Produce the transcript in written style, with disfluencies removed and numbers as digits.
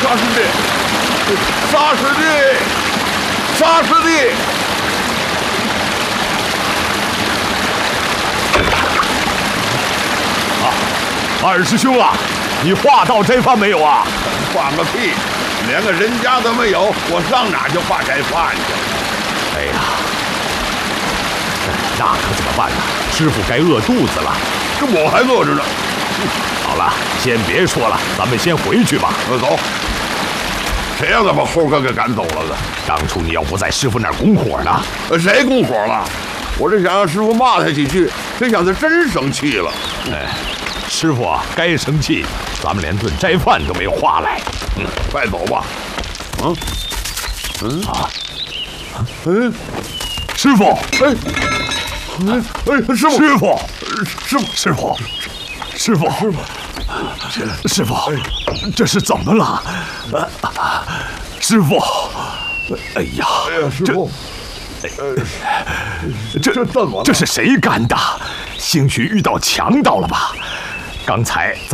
啥师弟？啥师弟？啥师弟？ 啊，二师兄啊，你化道斋饭没有啊？ 化个屁！连个人家都没有，我上哪去化斋饭去？ 哎呀，那可怎么办呢？师傅该饿肚子了。 这我还饿着呢。 好了，先别说了，咱们先回去吧。 走。谁让他把猴哥给赶走了呢？ 当初你要不在师傅那儿拱火呢？ 谁拱火了？我这想让师傅骂他几句，谁想他真生气了。 哎，师傅啊，该生气，咱们连顿斋饭都没有化来。 快走吧。 师傅， 师傅， 师傅，这是怎么了？师傅，哎呀， 师傅，这怎么了？ 这是谁干的？兴许遇到强盗了吧？刚才